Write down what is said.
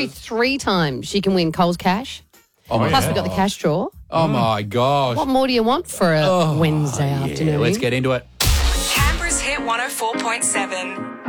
Literally 3 times she can win Coles Cash. Oh, Plus, we've got the cash draw. Oh, my gosh. What more do you want for a Wednesday Yeah, afternoon? let's get into it. Canberra's Hit 104.7.